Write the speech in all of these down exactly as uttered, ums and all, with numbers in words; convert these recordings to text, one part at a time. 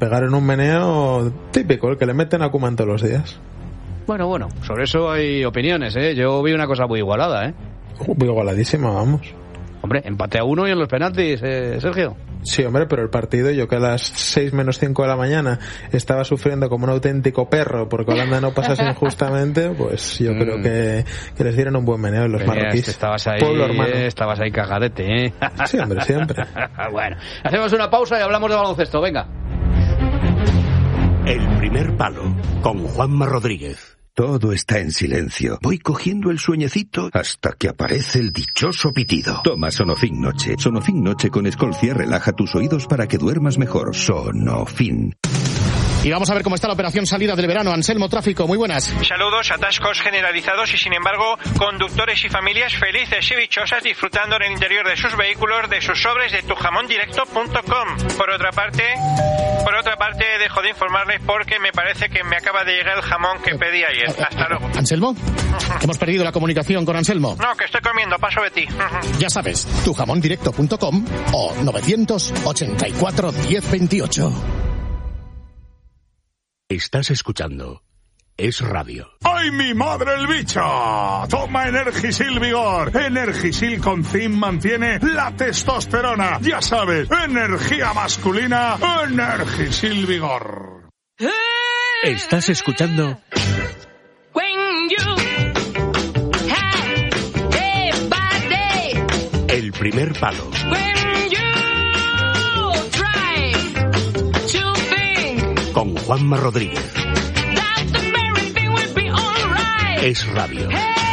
pegaron un meneo típico, el que le meten a Koeman todos los días. Bueno, bueno, sobre eso hay opiniones, ¿eh? Yo vi una cosa muy igualada, ¿eh? Muy igualadísima, vamos. Hombre, empate a uno y en los penaltis, eh, Sergio. Sí, hombre, pero el partido, yo que a las seis menos cinco de la mañana estaba sufriendo como un auténtico perro porque Holanda no pasase injustamente, pues yo mm. creo que, que les dieron un buen meneo los Venías, marroquíes. Estabas ahí, eh, estabas ahí cagadete, ¿eh? Siempre, siempre. Bueno, hacemos una pausa y hablamos de baloncesto, venga. El primer palo, con Juanma Rodríguez. Todo está en silencio. Voy cogiendo el sueñecito hasta que aparece el dichoso pitido. Toma Sonofin Noche. Sonofin Noche con Escolcia relaja tus oídos para que duermas mejor. Sonofin. Y vamos a ver cómo está la operación salida del verano. Anselmo, tráfico, muy buenas. Saludos, atascos generalizados y sin embargo conductores y familias felices y dichosas disfrutando en el interior de sus vehículos de sus sobres de tu jamón directo punto com. Por otra parte, por otra parte dejo de informarles porque me parece que me acaba de llegar el jamón que pedí ayer. Hasta luego. ¿Anselmo? Uh-huh. Hemos perdido la comunicación con Anselmo. No, que estoy comiendo, paso de ti. Uh-huh. Ya sabes, tu jamón directo punto com o novecientos ochenta y cuatro diez veintiocho. Estás escuchando Es Radio. ¡Ay, mi madre el bicho! Toma Energisil Vigor. Energisil con zinc mantiene la testosterona. Ya sabes, energía masculina, Energisil Vigor. Estás escuchando El primer palo. Con Juanma Rodríguez. Es Radio.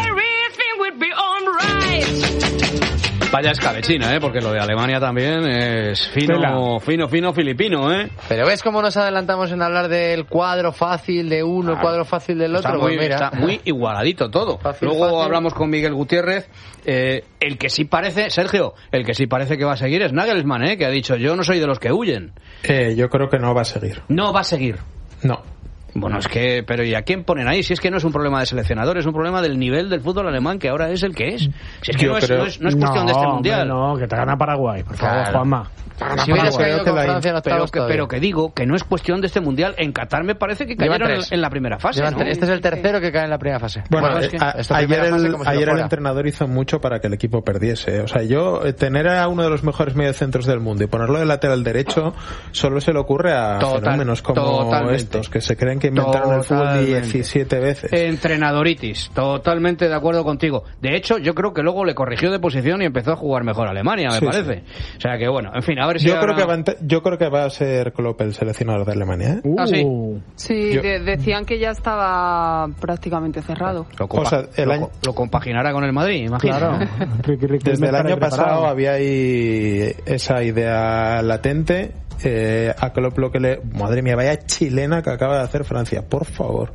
Vaya escabechina, ¿eh? Porque lo de Alemania también es fino, Pela. fino, fino filipino, ¿eh? Pero ¿ves cómo nos adelantamos en hablar del cuadro fácil de uno, ah, cuadro fácil del otro? Está muy, pues mira. está muy igualadito todo. Fácil, Luego fácil. Hablamos con Miguel Gutiérrez. Eh, el que sí parece, Sergio, el que sí parece que va a seguir es Nagelsmann, ¿eh? Que ha dicho, yo no soy de los que huyen. Eh, yo creo que no va a seguir. No va a seguir. No. Bueno, es que, pero ¿y a quién ponen ahí? Si es que no es un problema de seleccionador, es un problema del nivel del fútbol alemán, que ahora es el que es. Si es que no es, no, es, no es cuestión no, de este mundial. No, que te gana Paraguay, por favor, claro. Juanma. Si hubieras caído con Francia, no pero, que, pero que digo que no es cuestión de este mundial. En Qatar me parece que cayeron en, en la primera fase, ¿no? Este es el tercero que cae en la primera fase. Bueno, bueno eh, es que a, ayer, fase el, ayer el entrenador hizo mucho para que el equipo perdiese. O sea, yo eh, tener a uno de los mejores mediocentros del mundo y ponerlo de lateral derecho solo se le ocurre a Total, fenómenos como totalmente. estos que se creen que inventaron totalmente. el fútbol diecisiete veces. Entrenadoritis, totalmente de acuerdo contigo. De hecho, yo creo que luego le corrigió de posición y empezó a jugar mejor a Alemania, me sí, parece. Sí. O sea que bueno, en fin, a ver si yo ahora... creo que va a Yo creo que va a ser Klopp el seleccionador de Alemania, ¿eh? Uh. ¿Ah, sí? Sí, de, decían que ya estaba prácticamente cerrado. Lo, compa- o sea, el lo, año... lo compaginará con el Madrid, imagino. Claro. Desde el año pasado había ahí esa idea latente. Eh, a Klopp lo que le... Madre mía, vaya chilena que acaba de hacer Francia, por favor.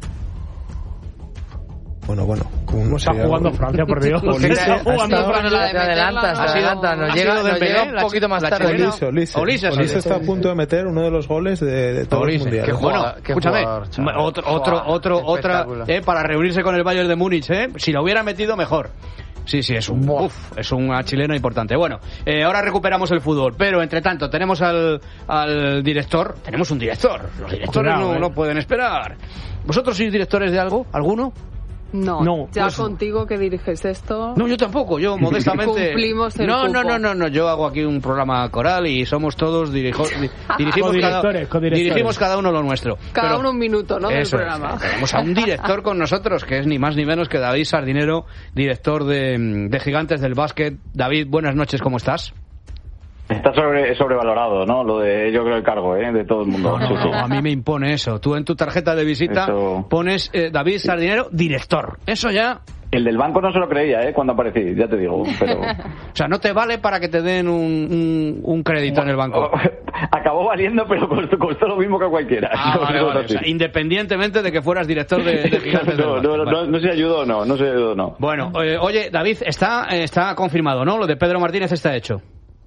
Bueno, bueno. No está jugando Francia, por Dios. Está jugando Francia. Se adelanta, se adelanta. Nos llega, nos llega un poquito más tarde. Olise, Olise. Olise, Olise está a punto de meter uno de los goles de, de todo el mundial. Qué bueno, escúchame. Jugador, otro, otro, otro, otra, eh, para reunirse con el Bayern de Múnich, eh. Si lo hubiera metido, mejor. Sí, sí, es un uf, es una chilena importante. Bueno, eh, ahora recuperamos el fútbol, pero entre tanto tenemos al, al director. Tenemos un director. Los directores Cuidado, no, eh. no pueden esperar. ¿Vosotros sois directores de algo? ¿Alguno? No, no, ya pues, contigo que diriges esto. No, yo tampoco, yo modestamente. Cumplimos el no, cupo. no, no, no, no, yo hago aquí un programa coral y somos todos dirijo, di, dirigimos, cada, dirigimos cada uno lo nuestro. Cada Pero, uno un minuto, ¿no? Del programa. Es, tenemos a un director con nosotros que es ni más ni menos que David Sardinero, director de, de Gigantes del Básquet. David, buenas noches, ¿cómo estás? Está sobre, sobrevalorado, ¿no? Lo de, yo creo, el cargo, ¿eh? De todo el mundo. No, no, no, a mí me impone eso. Tú en tu tarjeta de visita eso... pones eh, David Sardinero, director. Eso ya... El del banco no se lo creía, ¿eh? Cuando aparecí, ya te digo. Pero... o sea, no te vale para que te den un, un, un crédito en el banco. Acabó valiendo, pero costó, costó lo mismo que cualquiera. Ah, vale, vale. O sea, independientemente de que fueras director de, de Gigantes. no, no, no, no, no se ayudó, no, no se ayudó, no. Bueno, eh, oye, David, está, está confirmado, ¿no? Lo de Pedro Martínez está hecho.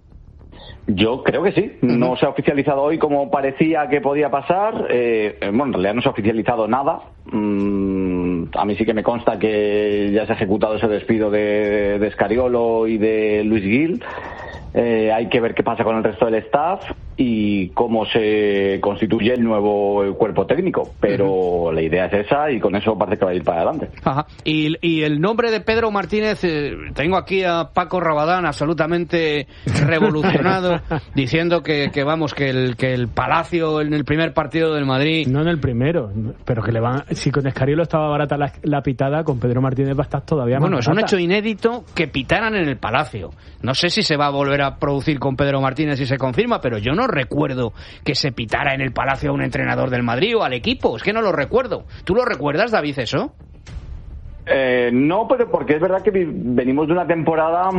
Yo creo que sí. No se ha oficializado hoy como parecía que podía pasar. Eh, bueno, en realidad no se ha oficializado nada. Mm, a mí sí que me consta que ya se ha ejecutado ese despido de, de Scariolo y de Luis Gil. Eh, hay que ver qué pasa con el resto del staff y cómo se constituye el nuevo cuerpo técnico, pero uh-huh. la idea es esa y con eso parece que va a ir para adelante. Ajá. Y, y el nombre de Pedro Martínez, eh, tengo aquí a Paco Rabadán absolutamente revolucionado diciendo que, que vamos, que el, que el Palacio en el primer partido del Madrid... No en el primero, pero que le van... Si con Escariolo estaba barata la, la pitada, con Pedro Martínez va a estar todavía más Bueno, barata. Es un hecho inédito que pitaran en el Palacio. No sé si se va a volver a producir con Pedro Martínez si se confirma, pero yo no recuerdo que se pitara en el Palacio a un entrenador del Madrid o al equipo. Es que no lo recuerdo. ¿Tú lo recuerdas, David, eso? Eh, no, pero porque es verdad que venimos de una temporada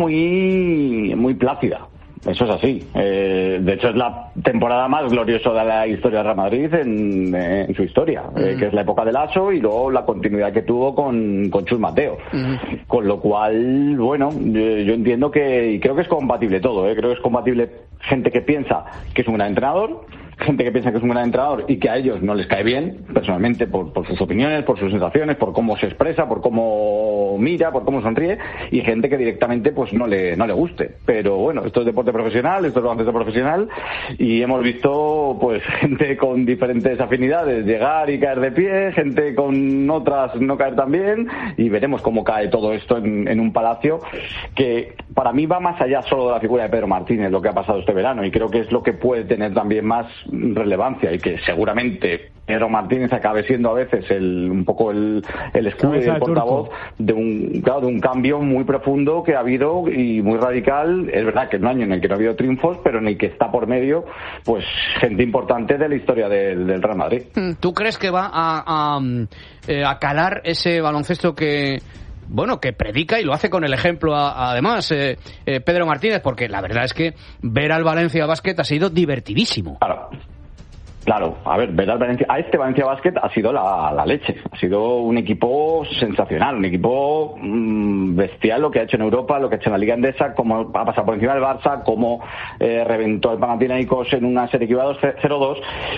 muy, muy plácida. Eso es así. Eh, de hecho, es la temporada más gloriosa de la historia de Real Madrid en, en su historia, uh-huh. eh, que es la época del Lasso y luego la continuidad que tuvo con, con Chus Mateo. Uh-huh. Con lo cual, bueno, yo, yo entiendo que, y creo que es compatible todo, eh, creo que es compatible gente que piensa que es un gran entrenador, gente que piensa que es un gran entrenador y que a ellos no les cae bien, personalmente, por, por sus opiniones, por sus sensaciones, por cómo se expresa, por cómo mira, por cómo sonríe, y gente que directamente pues no le no le guste. Pero bueno, esto es deporte profesional, esto es baloncesto profesional, y hemos visto pues gente con diferentes afinidades llegar y caer de pie, gente con otras no caer tan bien, y veremos cómo cae todo esto en, en un Palacio que para mí va más allá solo de la figura de Pedro Martínez, lo que ha pasado este verano, y creo que es lo que puede tener también más relevancia, y que seguramente Pedro Martínez acabe siendo a veces el, un poco el, el escudo y el portavoz de un, claro, de un cambio muy profundo que ha habido y muy radical. Es verdad que es un año en el que no ha habido triunfos, pero en el que está por medio pues gente importante de la historia del, del Real Madrid. ¿Tú crees que va a, a, a calar ese baloncesto que bueno, que predica y lo hace con el ejemplo a, además eh, eh, Pedro Martínez? Porque la verdad es que ver al Valencia Basket ha sido divertidísimo. Claro. Claro, a ver, ver al Valencia, a este Valencia Basket ha sido la, la leche, ha sido un equipo sensacional, un equipo mmm, bestial lo que ha hecho en Europa, lo que ha hecho en la Liga Endesa, cómo ha pasado por encima del Barça, cómo eh, reventó el Panathinaikos en una serie equivalada cero dos.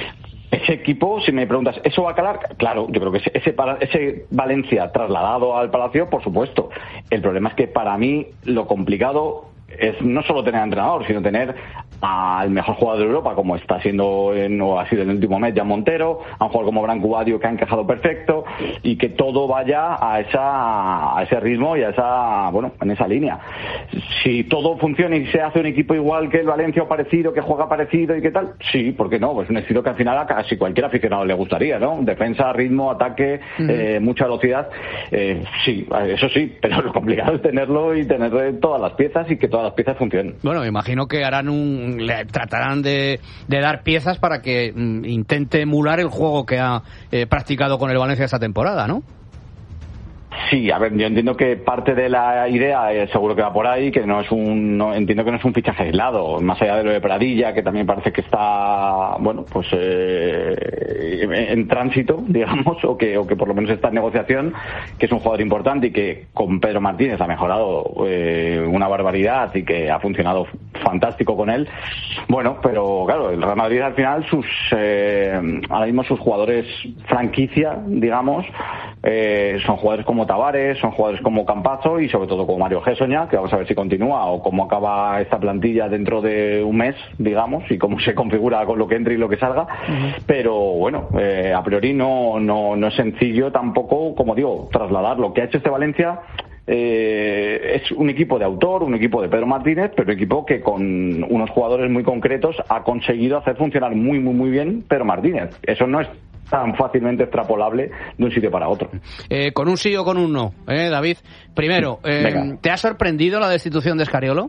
Ese equipo, si me preguntas, ¿eso va a calar? Claro, yo creo que ese, ese, ese Valencia trasladado al Palacio, por supuesto. El problema es que para mí lo complicado es no solo tener entrenador, sino tener al mejor jugador de Europa, como está siendo en, o ha sido en el último mes ya Montero, a un jugador como Branco Badio que ha encajado perfecto, y que todo vaya a esa a ese ritmo y a esa, bueno, en esa línea. Si todo funciona y se hace un equipo igual que el Valencia o parecido, que juega parecido y qué tal, sí, ¿por qué no? Pues un estilo que al final a casi cualquier aficionado le gustaría, ¿no? Defensa, ritmo, ataque, uh-huh. eh, mucha velocidad, eh, sí, eso sí, pero lo complicado es tenerlo y tener todas las piezas y que todas las piezas funcionen. Bueno, me imagino que harán un le tratarán de, de dar piezas para que mm, intente emular el juego que ha eh, practicado con el Valencia esta temporada, ¿no? Sí, a ver, yo entiendo que parte de la idea eh, seguro que va por ahí, que no es un, no, entiendo que no es un fichaje aislado, más allá de lo de Pradilla, que también parece que está, bueno, pues eh, en tránsito, digamos, o que, o que por lo menos está en negociación, que es un jugador importante y que con Pedro Martínez ha mejorado eh, una barbaridad y que ha funcionado fantástico con él. Bueno, pero claro, el Real Madrid al final, sus eh, ahora mismo sus jugadores franquicia, digamos, eh, son jugadores como Tavares, son jugadores como Campazzo y sobre todo como Mario Gessoña, que vamos a ver si continúa o cómo acaba esta plantilla dentro de un mes, digamos, y cómo se configura con lo que entre y lo que salga. Uh-huh. Pero bueno, eh, a priori no, no, no es sencillo tampoco, como digo, trasladar lo que ha hecho este Valencia. Eh, es un equipo de autor, un equipo de Pedro Martínez, pero un equipo que con unos jugadores muy concretos ha conseguido hacer funcionar muy, muy, muy bien Pedro Martínez. Eso no es tan fácilmente extrapolable de un sitio para otro. Eh, ¿Con un sí o con un no, eh, David? Primero, eh, ¿te ha sorprendido la destitución de Escariolo?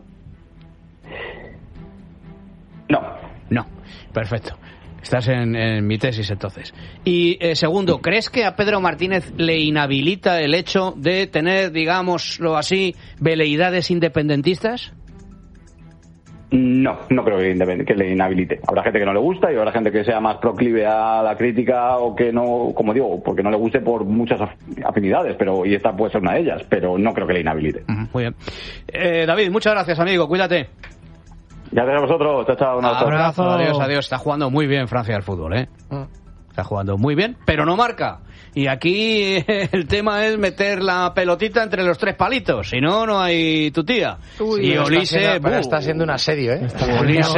No. No, perfecto. Estás en, en mi tesis entonces. Y eh, segundo, ¿crees que a Pedro Martínez le inhabilita el hecho de tener, digámoslo así, veleidades independentistas? No, no creo que, que le inhabilite. Habrá gente que no le gusta y habrá gente que sea más proclive a la crítica o que no, como digo, porque no le guste por muchas afinidades, pero y esta puede ser una de ellas, pero no creo que le inhabilite. Uh-huh, muy bien. Eh, David, muchas gracias, amigo. Cuídate. Ya tenemos vosotros. Chao, chao. Un abrazo. abrazo. Adiós, adiós. Está jugando muy bien Francia al fútbol, ¿eh? Uh. Está jugando muy bien, pero no marca. y aquí el tema es meter la pelotita entre los tres palitos, si no, no hay tu tía. Uy, y Olise... Está siendo, está siendo un asedio, ¿eh? Olise...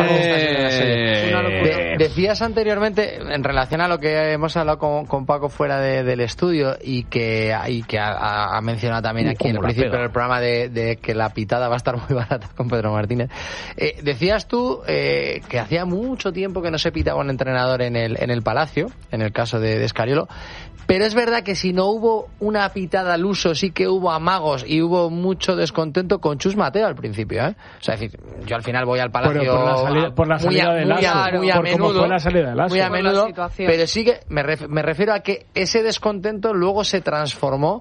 De, decías anteriormente, en relación a lo que hemos hablado con, con Paco fuera de, del estudio, y que, y que ha, ha mencionado también aquí en el principio del programa de, de que la pitada va a estar muy barata con Pedro Martínez, eh, decías tú eh, que hacía mucho tiempo que no se pitaba un entrenador en el, en el Palacio, en el caso de, de Scariolo. Pero es verdad que si no hubo una pitada al uso, sí que hubo amagos y hubo mucho descontento con Chus Mateo al principio, ¿eh? O sea, es decir, yo al final voy al Palacio por, por la salida, por la salida muy, de muy, Lasso, a, muy a por menudo, como fue la salida de Lasso. muy a menudo, pero sí que me, ref, me refiero a que ese descontento luego se transformó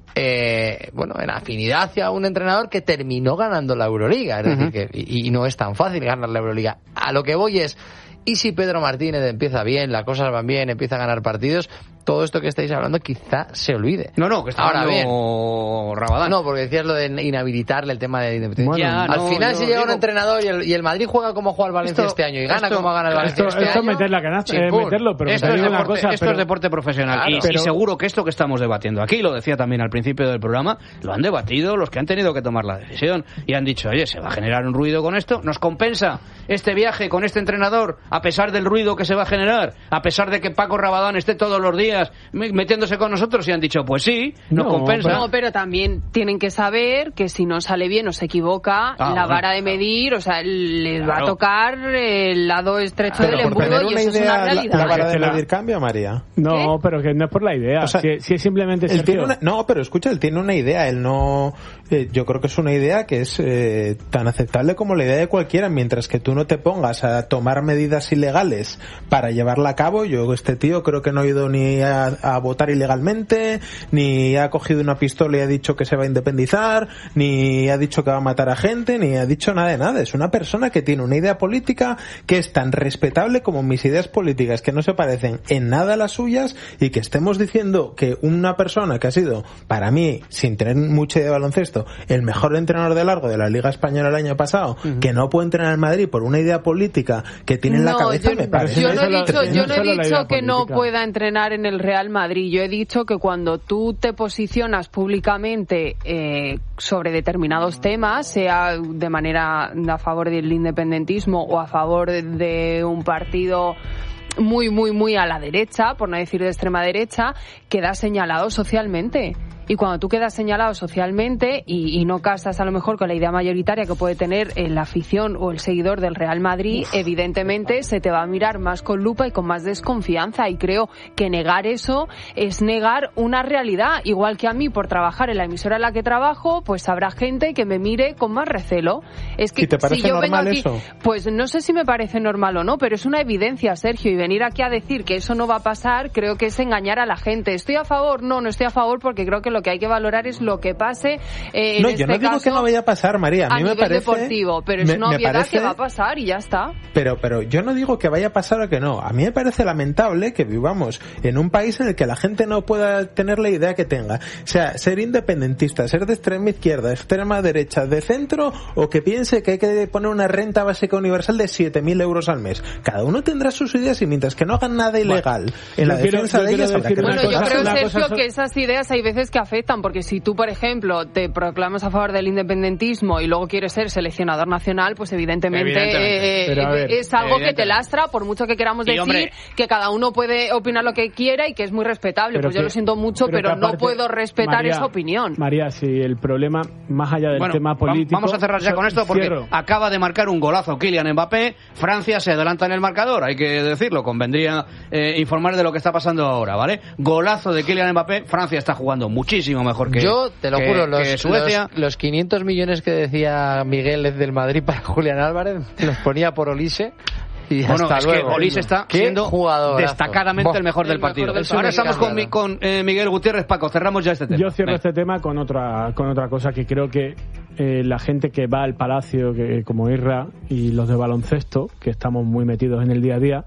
Eh, bueno, en afinidad hacia un entrenador que terminó ganando la Euroliga, es decir, que, y, y no es tan fácil ganar la Euroliga. A lo que voy es, y si Pedro Martínez empieza bien, las cosas van bien, empieza a ganar partidos, todo esto que estáis hablando quizá se olvide. No, no, que está ahora bien. Rabadán. No, porque decías lo de inhabilitarle el tema de independencia. Bueno, ya, al no, final, no, si llega digo... un entrenador y el, y el Madrid juega como juega el Valencia esto, este año y gana esto, como gana el Valencia esto, este esto año... Esto es meter la canasta, eh, meterlo, pero esto, me es digo deporte, una cosa, esto pero... es deporte profesional. Claro, y, pero... y seguro que esto que estamos debatiendo aquí, lo decía también al principio del programa, lo han debatido los que han tenido que tomar la decisión y han dicho, oye, se va a generar un ruido con esto, ¿nos compensa este viaje con este entrenador a pesar del ruido que se va a generar, a pesar de que Paco Rabadán esté todos los días metiéndose con nosotros? Y han dicho, pues sí, nos no, compensa. No, pero también tienen que saber que si no sale bien o se equivoca, ah, la bueno, vara de medir, o sea, les claro. va a tocar el lado estrecho pero del embudo y eso idea, es una realidad. ¿La, la vara de medir cambia, María? No, ¿qué? Pero que no es por la idea, o sea, si, si es simplemente él tiene una, no, pero escucha, él tiene una idea, él no... Eh, yo creo que es una idea que es eh, tan aceptable como la idea de cualquiera, mientras que tú no te pongas a tomar medidas ilegales para llevarla a cabo. Yo, este tío, creo que no ha ido ni a, a votar ilegalmente, ni ha cogido una pistola y ha dicho que se va a independizar, ni ha dicho que va a matar a gente, ni ha dicho nada de nada. Es una persona que tiene una idea política que es tan respetable como mis ideas políticas, que no se parecen en nada a las suyas, y que estemos diciendo que una persona que ha sido, para mí, sin tener mucha idea de baloncesto, el mejor entrenador de largo de la Liga Española el año pasado, uh-huh. que no puede entrenar en Madrid por una idea política que tiene en no, la cabeza, yo, me parece. Yo no he dicho, yo no he dicho que política. no pueda entrenar en el Real Madrid. Yo he dicho que cuando tú te posicionas públicamente eh, sobre determinados temas, sea de manera a favor del independentismo o a favor de un partido muy, muy, muy a la derecha, por no decir de extrema derecha, queda señalado socialmente. Y cuando tú quedas señalado socialmente y, y no casas a lo mejor con la idea mayoritaria que puede tener la afición o el seguidor del Real Madrid, Uf, evidentemente se te va a mirar más con lupa y con más desconfianza, y creo que negar eso es negar una realidad. Igual que a mí, por trabajar en la emisora en la que trabajo, pues habrá gente que me mire con más recelo. Es que ¿Y te parece si yo normal vengo aquí, eso? pues no sé si me parece normal o no, pero es una evidencia, Sergio, y venir aquí a decir que eso no va a pasar, creo que es engañar a la gente. ¿Estoy a favor? No, no estoy a favor, porque creo que lo que hay que valorar es lo que pase eh, en no, este yo no digo caso, que no vaya a pasar, María. A mí a me nivel parece deportivo, pero es me, una me obviedad parece, que va a pasar y ya está. Pero, pero yo no digo que vaya a pasar o que no. A mí me parece lamentable que vivamos en un país en el que la gente no pueda tener la idea que tenga. O sea, ser independentista, ser de extrema izquierda, extrema derecha, de centro, o que piense que hay que poner una renta básica universal de siete mil euros al mes. Cada uno tendrá sus ideas, y mientras que no hagan nada ilegal bueno, en la quiero, defensa de ellas, habrá que Bueno, yo creo, Sergio, son... que esas ideas hay veces que afectan, porque si tú, por ejemplo, te proclamas a favor del independentismo y luego quieres ser seleccionador nacional, pues evidentemente, evidentemente. Eh, ver, es algo que te lastra, por mucho que queramos decir, hombre, que cada uno puede opinar lo que quiera y que es muy respetable. Pues que, yo lo siento mucho, pero, pero aparte, no puedo respetar María, esa opinión. María, si el problema, más allá del bueno, tema político... Vamos a cerrar ya con esto, porque cierro. acaba de marcar un golazo Kylian Mbappé, Francia se adelanta en el marcador, hay que decirlo, convendría eh, informar de lo que está pasando ahora, ¿vale? Golazo de Kylian Mbappé, Francia está jugando muchísimo mejor que Yo, te lo que, juro, los, que Suecia. Los, los quinientos millones que decía Miguel del Madrid para Julián Álvarez, los ponía por Olise. Y bueno, hasta es luego. que Olise está siendo jugadorazo. destacadamente Bo, el mejor del partido. Mejor del Ahora estamos con, mi, con eh, Miguel Gutiérrez. Paco, cerramos ya este tema. Yo cierro Ven. este tema con otra con otra cosa que creo que eh, la gente que va al Palacio, que como Irra y los de baloncesto, que estamos muy metidos en el día a día,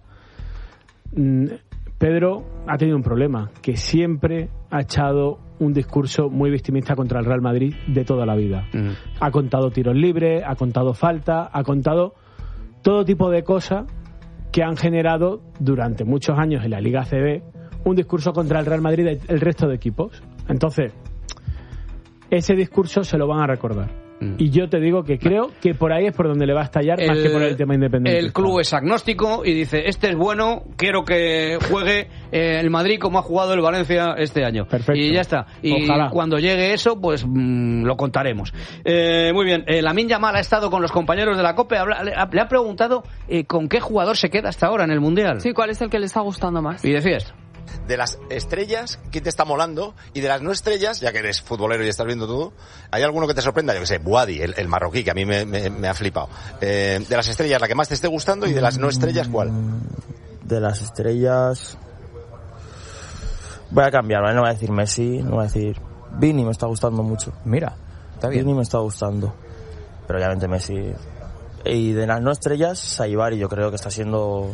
mmm, Pedro ha tenido un problema, que siempre ha echado un discurso muy victimista contra el Real Madrid de toda la vida. Uh-huh. Ha contado tiros libres, ha contado falta, ha contado todo tipo de cosas que han generado durante muchos años en la Liga A C B un discurso contra el Real Madrid y el resto de equipos. Entonces, ese discurso se lo van a recordar. Mm. Y yo te digo que creo que por ahí es por donde le va a estallar, el, más que por el tema independiente. El club es agnóstico y dice, este es bueno, quiero que juegue eh, el Madrid como ha jugado el Valencia este año. Perfecto. Y ya está. Y Ojalá. Cuando llegue eso, pues mmm, lo contaremos. Eh, muy bien, eh, Lamine Yamal ha estado con los compañeros de la COPE, habla, le, le ha preguntado eh, con qué jugador se queda hasta ahora en el Mundial. Sí, ¿cuál es el que le está gustando más? Y decía esto. De las estrellas, ¿quién te está molando? Y de las no estrellas, ya que eres futbolero y estás viendo todo, ¿hay alguno que te sorprenda? Yo que sé, Buadi, el, el marroquí, que a mí me, me, me ha flipado. Eh, de las estrellas, la que más te esté gustando, y de las no estrellas, ¿cuál? De las estrellas... Voy a cambiar, ¿vale? No voy a decir Messi, no voy a decir... Vini me está gustando mucho. Mira, está bien. Vini me está gustando. Pero obviamente Messi... Y de las no estrellas, Saibari, yo creo que está siendo...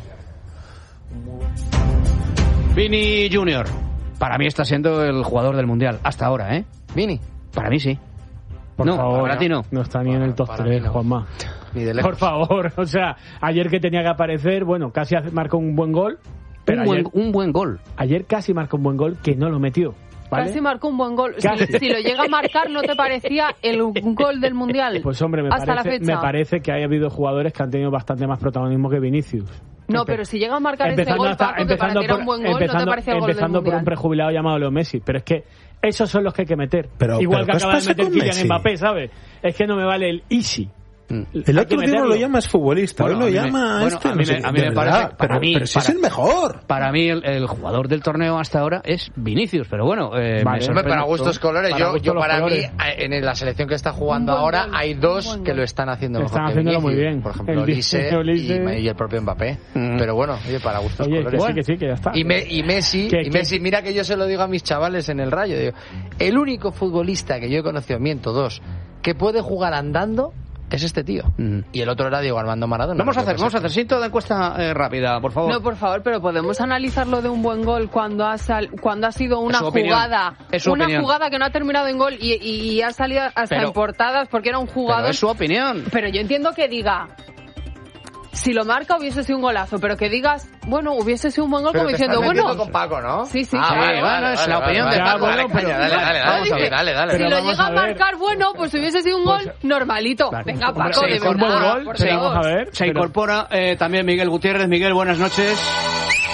Vini Junior, para mí está siendo el jugador del Mundial, hasta ahora, ¿eh? Vini. Para mí sí. Por no, favor, para ti no. No está ni en el top tres, no. Juanma. Ni de lejos. Por favor, o sea, ayer que tenía que aparecer, bueno, casi marcó un buen gol. Pero un, ayer, buen, un buen gol. Ayer casi marcó un buen gol que no lo metió. ¿Vale? Casi marcó un buen gol. Si, si lo llega a marcar, ¿no te parecía el gol del Mundial? Pues hombre, me, hasta parece, la fecha. me parece que ha habido jugadores que han tenido bastante más protagonismo que Vinicius. No, pero si llega a marcar ese gol, hasta, Paco, que para ti era un buen gol, empezando, ¿no te parecía el gol del empezando por Mundial? un prejubilado llamado Leo Messi. Pero es que esos son los que hay que meter. Pero, Igual pero que acaba de meter Kylian Messi? Mbappé, ¿sabes? Es que no me vale el easy. El otro día no lo llamas futbolista, bueno, hoy lo me, llama bueno, este, a mí, no sé, me, a mí me parece, verdad, para pero, mí, pero si para, es el mejor. Para mí el, el jugador del torneo hasta ahora es Vinicius, pero bueno, eh, vale, me para gustos colores, para yo, gustos yo para colores. mí en la selección que está jugando ahora gol, hay dos que lo están haciendo mejor están que haciéndolo Vinicius, muy bien. por ejemplo el Olise, Olise. Y, y el propio Mbappé, mm. pero bueno, oye, para gustos oye, colores. Que sí, que sí, que ya está. Y, me, y Messi, ¿Qué, y qué? Messi, mira que yo se lo digo a mis chavales en el Rayo, digo, el único futbolista que yo he conocido, miento, dos, que puede jugar andando es este tío. Mm. Y el otro era Diego Armando Maradona. Vamos a hacer, vamos a hacer cinto de encuesta eh, rápida, por favor. No, por favor, pero podemos analizarlo de un buen gol cuando ha sal, cuando ha sido una jugada, es su una opinión. jugada que no ha terminado en gol y, y ha salido hasta pero, en portadas porque era un jugador. Pero es su opinión. Pero yo entiendo que diga, si lo marca hubiese sido un golazo, pero que digas, bueno, hubiese sido un buen gol, pero como te diciendo, estás bueno, con Paco, ¿no? Sí, sí, ah, sí. Vale, bueno, vale, es vale, la vale, opinión vale, de Paco. Vale, Dale, dale, dale, dale, dale, dale, dale. Si Pero lo vamos llega a, a ver. marcar, bueno, pues si hubiese sido un gol Pues, normalito. Vale. Venga, Paco, Se de incorpora, verdad, gol, por se, Dios. vamos a ver, Se pero... incorpora eh, también Miguel Gutiérrez. Miguel, buenas noches.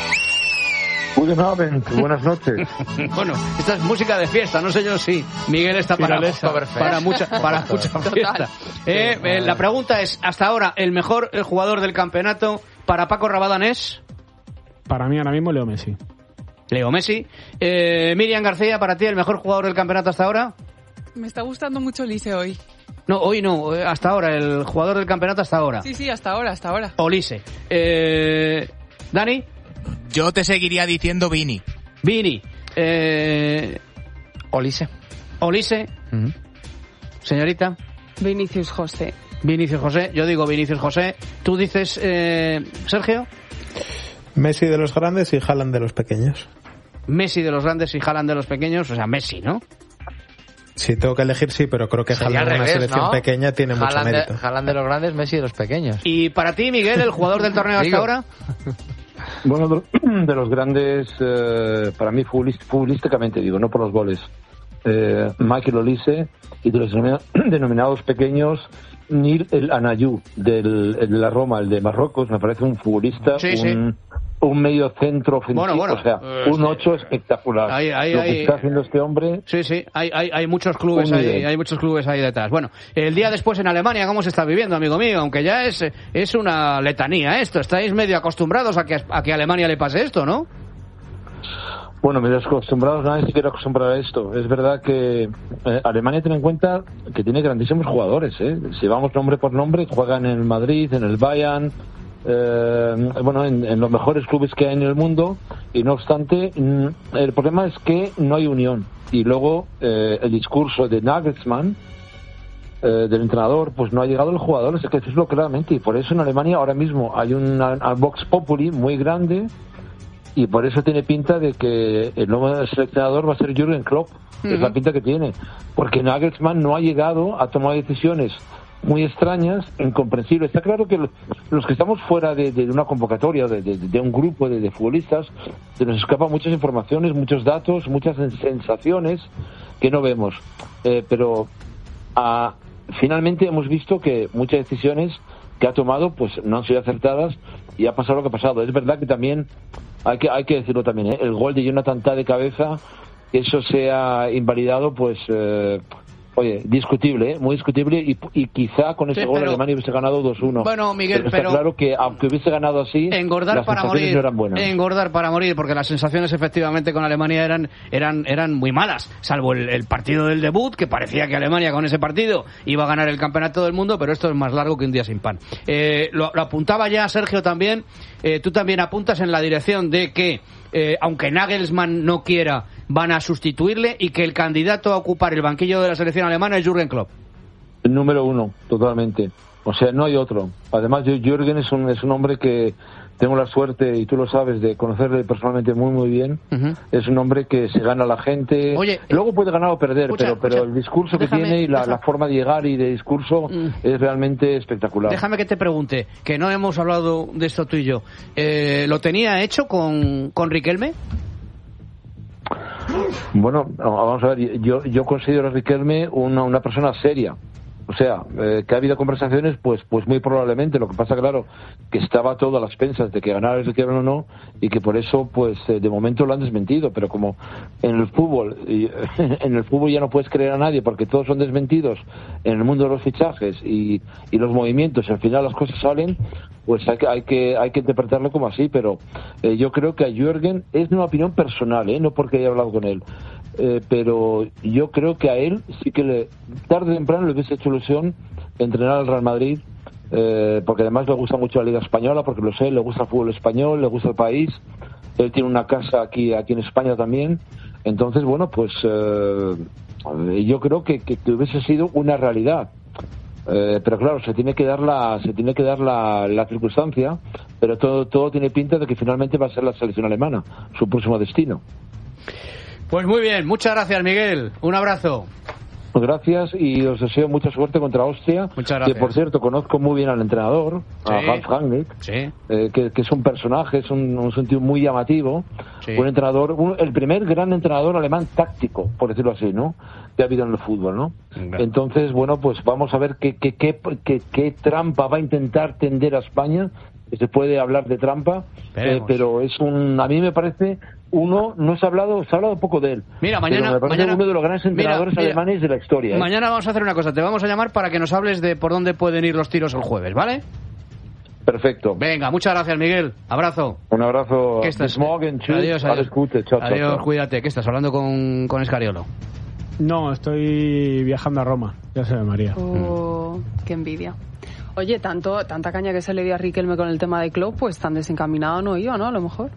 Guten Abend, buenas noches. Bueno, esta es música de fiesta, no sé yo si Miguel está para, para mucha, para mucha fiesta. Eh, eh, la pregunta es, hasta ahora, ¿el mejor el jugador del campeonato para Paco Rabadán es? Para mí ahora mismo Leo Messi. Leo Messi. Eh, Miriam García, para ti, ¿el mejor jugador del campeonato hasta ahora? Me está gustando mucho Olise hoy. No, hoy no, hasta ahora, el jugador del campeonato hasta ahora. Sí, sí, hasta ahora, hasta ahora. Olise. Eh, ¿Dani? Yo te seguiría diciendo Vini. Vini. Eh, Olise. Olise. Uh-huh. Señorita. Vinicius José. Vinicius José. Yo digo Vinicius José. ¿Tú dices, eh, Sergio? Messi de los grandes y Haaland de los pequeños. Messi de los grandes y Haaland de los pequeños. O sea, Messi, ¿no? Si tengo que elegir, sí, pero creo que Haaland en una selección ¿no? pequeña tiene Haaland mucho mérito. De, Haaland de los grandes, Messi de los pequeños. ¿Y para ti, Miguel, el jugador del torneo hasta ahora? Bueno, de los grandes, eh, para mí futbolist, futbolísticamente digo, no por los goles, eh, Michael Olise, y de los denominados pequeños, Nil El Anayú, del, el de la Roma, el de Marruecos, me parece un futbolista, sí, un, sí. un medio centro ofensivo, bueno, bueno, o sea, eh, un ocho espectacular. Hay, hay, Lo que hay, está haciendo este hombre... Sí, sí, hay, hay, hay muchos clubes ahí, hay muchos clubes ahí detrás. Bueno, el día después en Alemania, ¿cómo se está viviendo, amigo mío? Aunque ya es, es una letanía esto, estáis medio acostumbrados a que, a que a Alemania le pase esto, ¿no? Bueno, medio acostumbrados, nadie se quiere acostumbrar a esto. Es verdad que eh, Alemania tiene en cuenta que tiene grandísimos jugadores, ¿eh? Si vamos nombre por nombre, juegan en el Madrid, en el Bayern, eh, bueno, en, en los mejores clubes que hay en el mundo, y no obstante, mm, el problema es que no hay unión. Y luego eh, el discurso de Nagelsmann, eh, del entrenador, pues no ha llegado a los jugadores, hay que decirlo claramente, y por eso en Alemania ahora mismo hay una, una Vox Populi muy grande, y por eso tiene pinta de que el nuevo seleccionador va a ser Jürgen Klopp. Uh-huh. Es la pinta que tiene, porque Nagelsmann no ha llegado a tomar decisiones muy extrañas, incomprensibles. Está claro que los que estamos fuera de, de una convocatoria, de, de, de un grupo de, de futbolistas, se nos escapan muchas informaciones, muchos datos, muchas sensaciones que no vemos. Eh, pero a, finalmente hemos visto que muchas decisiones que ha tomado pues no han sido acertadas y ha pasado lo que ha pasado. Es verdad que también, hay que, hay que decirlo también, ¿eh? El gol de Jonathan Tah de cabeza, que eso sea invalidado, pues... Eh, Oye, discutible, ¿eh? Muy discutible, y, y quizá con ese sí, gol pero... Alemania hubiese ganado dos uno. Bueno, Miguel, pero... pero... Está claro que aunque hubiese ganado así, engordar las para sensaciones morir, no eran buenas. Engordar para morir, porque las sensaciones efectivamente con Alemania eran eran eran muy malas, salvo el, el partido del debut, que parecía que Alemania con ese partido iba a ganar el campeonato del mundo, pero esto es más largo que un día sin pan. Eh, lo, lo apuntaba ya Sergio también, eh, tú también apuntas en la dirección de que, eh, aunque Nagelsmann no quiera, van a sustituirle y que el candidato a ocupar el banquillo de la selección alemana es Jürgen Klopp. El número uno, totalmente. O sea, no hay otro. Además, yo, Jürgen es un, es un hombre que tengo la suerte, y tú lo sabes, de conocerle personalmente muy, muy bien. Uh-huh. Es un hombre que se gana a la gente. Oye, luego puede ganar o perder, escucha, pero, pero escucha, el discurso déjame, que tiene y la, la forma de llegar y de discurso uh. es realmente espectacular. Déjame que te pregunte, que no hemos hablado de esto tú y yo. Eh, ¿Lo tenía hecho con, con Riquelme? Bueno, vamos a ver, yo, yo considero a Riquelme una, una persona seria. O sea, eh, que ha habido conversaciones, pues pues muy probablemente. Lo que pasa, claro, que estaba todo a las expensas de que ganara el Riquelme o no, y que por eso, pues eh, de momento lo han desmentido. Pero como en el fútbol, y, en el fútbol ya no puedes creer a nadie porque todos son desmentidos en el mundo de los fichajes y, y los movimientos, y al final las cosas salen, pues hay que hay que, hay que interpretarlo como así. Pero eh, yo creo que a Jürgen, es una opinión personal, ¿eh? No porque haya hablado con él. Eh, pero yo creo que a él sí que le, tarde o temprano le hubiese hecho ilusión entrenar al Real Madrid, eh, porque además le gusta mucho la Liga Española, porque lo sé, le gusta el fútbol español, le gusta el país, él tiene una casa aquí aquí en España también, entonces bueno, pues eh, yo creo que, que, que hubiese sido una realidad. Eh, pero claro, se tiene que dar la se tiene que dar la, la circunstancia, pero todo todo tiene pinta de que finalmente va a ser la selección alemana su próximo destino. Pues muy bien, muchas gracias, Miguel. Un abrazo. Gracias, y os deseo mucha suerte contra Austria. Muchas gracias. Que, por cierto, conozco muy bien al entrenador, sí. a Hans Rangnick, sí. eh, que, que es un personaje, es un, un sentido muy llamativo. Sí. Un entrenador, un, el primer gran entrenador alemán táctico, por decirlo así, ¿no? Que ha habido en el fútbol, ¿no? Venga. Entonces, bueno, pues vamos a ver qué, qué, qué, qué, qué trampa va a intentar tender a España. Se puede hablar de trampa, eh, pero es un, a mí me parece, uno, no se ha hablado, se ha hablado poco de él. Mira, mañana, me parece mañana uno de los grandes entrenadores mira, mira, alemanes de la historia. ¿eh? Mañana vamos a hacer una cosa, te vamos a llamar para que nos hables de por dónde pueden ir los tiros el jueves, ¿vale? Perfecto. Venga, muchas gracias, Miguel. Abrazo. Un abrazo. ¿Qué estás? Morgen, adiós, adiós. Escute. Chao, adiós, chao. Cuídate. ¿Qué estás hablando con, con Escariolo? No, estoy viajando a Roma. Ya se ve, María. Oh, mm. Qué envidia. Oye, tanto tanta caña que se le dio a Riquelme con el tema de Klopp, pues tan desencaminado no iba, ¿no? A lo mejor.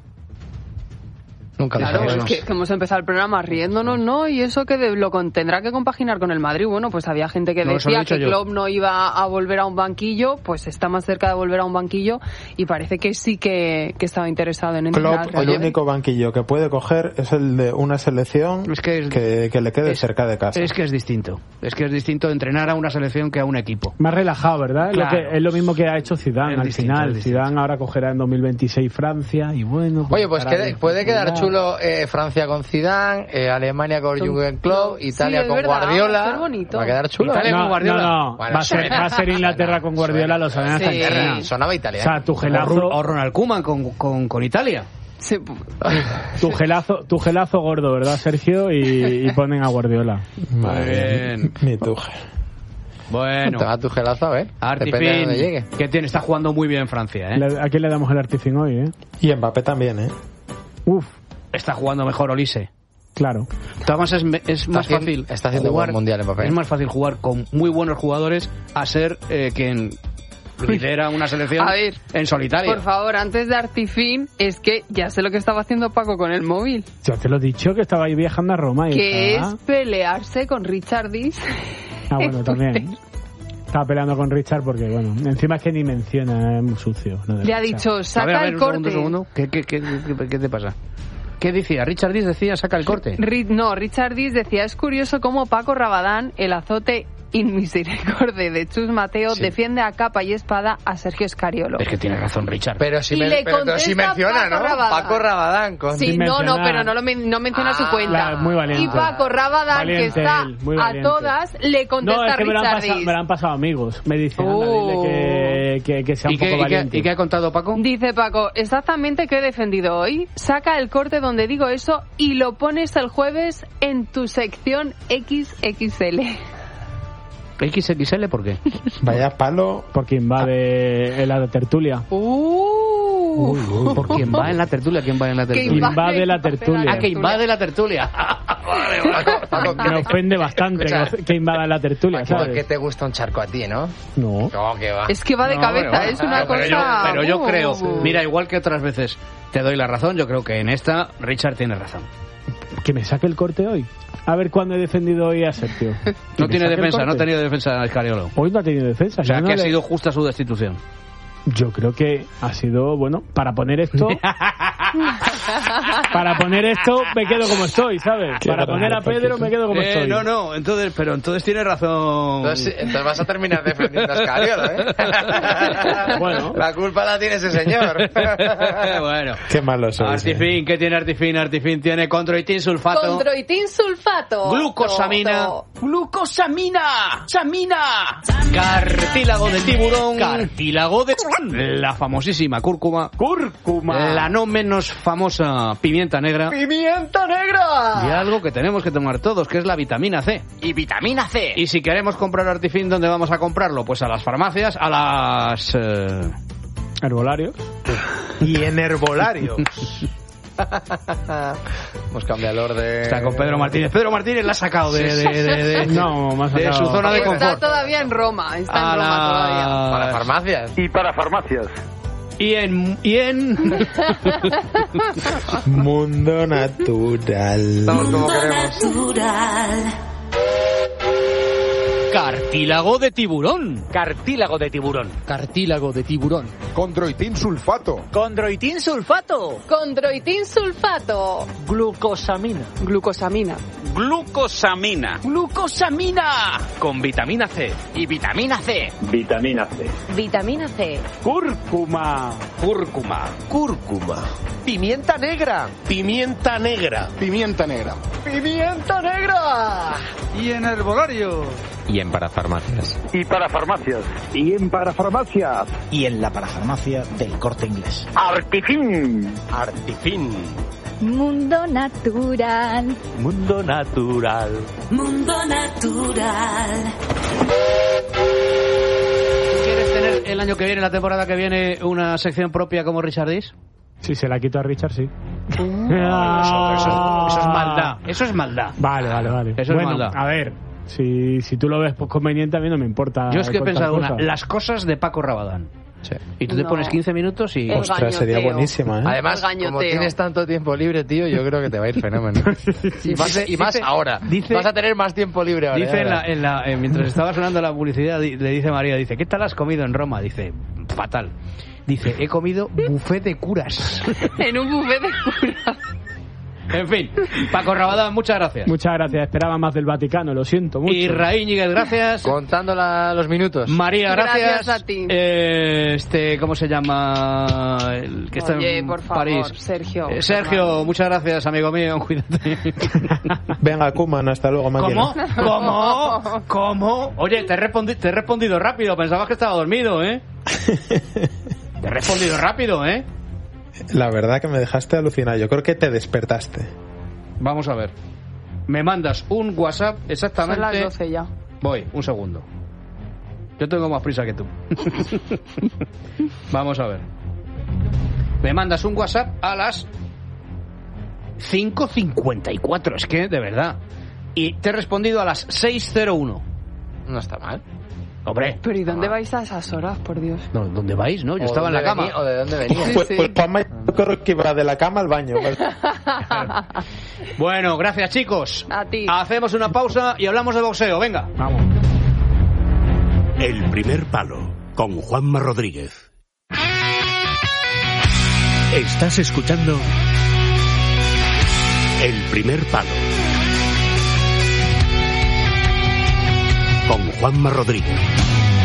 Nunca claro, es que, que hemos empezado el programa riéndonos, ¿no? Y eso que de, lo con, tendrá que compaginar con el Madrid. Bueno, pues había gente que no, decía que yo. Klopp no iba a volver a un banquillo, pues está más cerca de volver a un banquillo y parece que sí que, que estaba interesado en entrenar. Klopp, el único banquillo que puede coger es el de una selección es que, es, que, que le quede es, cerca de casa. Es que es distinto. Es que es distinto entrenar a una selección que a un equipo. Más relajado, ¿verdad? Claro. Lo que, es lo mismo que ha hecho Zidane es al distinto, final. Zidane ahora cogerá en dos mil veintiséis Francia y bueno... Pues oye, pues quede, puede quedar chulo... Eh, Francia con Zidane, eh, Alemania con Jürgen Klopp, Italia sí, con verdad, Guardiola. Va a, bonito. va a quedar chulo. Italia no, con Guardiola. No, no. Bueno, va, a ser, va a ser Inglaterra con Guardiola, lo saben hasta sí. en Sonaba italiano. O sea, tu gelazo... O Ronald Koeman con, con, con Italia. Sí. Tu gelazo, tu gelazo gordo, ¿verdad, Sergio? Y, y ponen a Guardiola. Muy bien. Mi Tuchel. Bueno. Te va tu gelazo, a ver. Artifin, que tiene, está jugando muy bien Francia, ¿eh? ¿A quién le damos el Artifin hoy, eh? Y Mbappé también, ¿eh? Uf. Está jugando mejor Olise. Claro. Además es, es más está fácil está haciendo jugar, buen mundial en papel. Es más fácil jugar con muy buenos jugadores a ser eh, quien lidera una selección a ver, en solitario. Por favor, antes de Artifin, es que ya sé lo que estaba haciendo Paco con el móvil. Yo te lo he dicho, que estaba ahí viajando a Roma. Y que estaba... es pelearse con Richard Dis. Ah, bueno, también. Estaba peleando con Richard porque, bueno, encima es que ni menciona, es muy sucio. No le ha dicho, saca a ver, a ver, el corte. Un segundo, un segundo. ¿Qué, qué, qué, qué, ¿Qué te pasa? ¿Qué decía? Richard Dis decía, saca el corte. No, Richard Dis decía, es curioso cómo Paco Rabadán, el azote in misericordia de Chus Mateo, sí. defiende a capa y espada a Sergio Escariolo. Es que tiene razón Richard. Pero si, me, pero, pero si menciona, Paco ¿no? Rabadán. Paco Rabadán. Con... Sí, no, no, pero no, lo men- no menciona ah, su cuenta. La, muy valiente. Y Paco Rabadán, valiente que está él, muy a valiente. todas, le contesta no, es que me lo, Richard pasado, me lo han pasado amigos. Me dicen, uh. anda, dile que, que, que sea un ¿Y poco qué, valiente. ¿y qué, ¿Y qué ha contado Paco? Dice Paco, exactamente que he defendido hoy. Saca el corte donde digo eso y lo pones el jueves en tu sección equis equis ele. ¿equis equis ele por qué? Vaya palo. Porque invade en la tertulia. Uh. Uy, uy, ¿por quién va en la tertulia? ¿Quién va en la tertulia? Que invade, invade la tertulia. Ah, que invade la tertulia. Vale, vale. Paco, me ofende bastante que, que invada la tertulia, Paco, ¿sabes? que te gusta un charco a ti, ¿no? No. No, que va. Es que va de No, cabeza, bueno, es una pero cosa... Yo, pero yo uh. creo, mira, igual que otras veces te doy la razón, yo creo que en esta Richard tiene razón. Que me saque el corte hoy. A ver cuándo he defendido hoy a Sergio. No tiene defensa, no ha tenido defensa Escariolo. Hoy no ha tenido defensa. O sea, no que le... ha sido justa su destitución. Yo creo que ha sido, bueno, para poner esto... para poner esto me quedo como estoy, ¿sabes? Qué para raro, poner a Pedro me quedo como eh, estoy. No, no, entonces, pero entonces tiene razón. Entonces, entonces vas a terminar defendiendo a Escariolo, ¿eh? Bueno. La culpa la tiene ese señor. Bueno. Qué malo soy. Artifin, ¿qué tiene Artifin? Artifin tiene condroitin sulfato. Condroitin sulfato. Glucosamina. To, to. Glucosamina. Samina. Cartílago de tiburón. Cartílago de... La famosísima cúrcuma. Cúrcuma. La no menos famosa pimienta negra. ¡Pimienta negra! Y algo que tenemos que tomar todos, que es la vitamina C. Y vitamina C. Y si queremos comprar Artifin, ¿dónde vamos a comprarlo? Pues a las farmacias, a las... Eh... Herbolarios. Y en herbolarios. Hemos cambiado el orden. Está con Pedro Martínez. Pedro Martínez la ha sacado de, de, de, de, de, no, más de su zona de confort. Está todavía en Roma. Está a en Roma la... todavía. Para farmacias. Y para farmacias. Y en... Y en... Mundo natural. Estamos como queremos. Natural. Cartílago de tiburón. Cartílago de tiburón. Cartílago de tiburón. Condroitin sulfato. Condroitin sulfato. Condroitin sulfato. Glucosamina. Glucosamina. Glucosamina. Glucosamina. Con vitamina C. Y vitamina C. Vitamina C. Vitamina C. Cúrcuma. Cúrcuma. Cúrcuma. Pimienta negra. Pimienta negra. Pimienta negra. ¡Pimienta negra! Y en herbolario. Y en parafarmacias. Y para farmacias. Y en parafarmacias. Y en la parafarmacia del Corte Inglés. Artifin. Artifin. Mundo natural. Mundo natural. Mundo natural. ¿Quieres tener el año que viene, la temporada que viene, una sección propia como Richard Dis? Si se la quito a Richard, sí. Uh, eso, eso, eso es maldad. Eso es maldad. Vale, vale, vale. Eso bueno, es maldad. A ver, si, si tú lo ves pues, conveniente, a mí no me importa. Yo es que he pensado cosas. una, las cosas de Paco Rabadán. Sí. Y tú te No. pones quince minutos y... El Ostras, gañoteo. sería buenísima, ¿eh? Además, como tienes tanto tiempo libre, tío, yo creo que te va a ir fenómeno. y más, Dice- y más dice- ahora. dice- Vas a tener más tiempo libre ahora. Dice ya en la, verás. en la, eh, mientras estaba sonando la publicidad, di- le dice María, dice, ¿qué tal has comido en Roma? Dice, fatal. Dice, he comido buffet de curas. En un buffet de curas. En fin, Paco Rabadán, muchas gracias. Muchas gracias. Esperaba más del Vaticano, lo siento mucho. Y Raíñiguez, gracias. Contando la- los minutos. María, gracias. Gracias a ti. Eh, este, ¿cómo se llama? El que está Oye, en por favor, París. Sergio. Eh, Sergio, muchas gracias, amigo mío. Cuídate. Venga, Kuman, hasta luego, máquina. ¿Cómo? ¿Cómo? ¿Cómo? Oye, te he, respondi- te he respondido rápido. Pensabas que estaba dormido, ¿eh? Te he respondido rápido, ¿eh? La verdad que me dejaste alucinar. Yo creo que te despertaste. Vamos a ver. Me mandas un WhatsApp exactamente... Son las doce ya. Voy, un segundo. Yo tengo más prisa que tú. Vamos a ver. Me mandas un WhatsApp a las cinco cincuenta y cuatro. Es que, de verdad. Y te he respondido a las seis cero uno. No está mal. Hombre. Pero ¿y dónde vais a esas horas, por Dios? No, ¿dónde vais, no? Yo ¿O estaba en la dónde cama. venía- ¿O de dónde venía? Sí, Pues, sí. pues Juanma, yo creo que iba de la cama al baño. Bueno, gracias, chicos. A ti. Hacemos una pausa y hablamos de boxeo. Venga. Vamos. El primer palo con Juanma Rodríguez. Estás escuchando El primer palo. con Juanma Rodríguez.